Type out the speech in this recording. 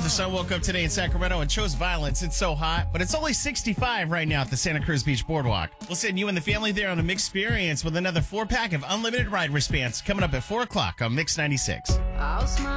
The sun woke up today in Sacramento and chose violence. It's so hot, but it's only 65 right now at the Santa Cruz Beach Boardwalk. We'll send you and the family there on a mixed experience with another 4-pack of unlimited ride wristbands coming up at 4 o'clock on Mix 96.